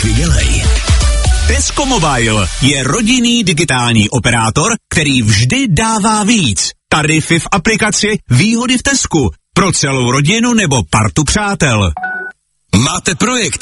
dělej. Tesco Mobile je rodinný digitální operátor, který vždy dává víc. Tarify v aplikaci, výhody v Tescu. Pro celou rodinu nebo partu přátel. Máte projekt,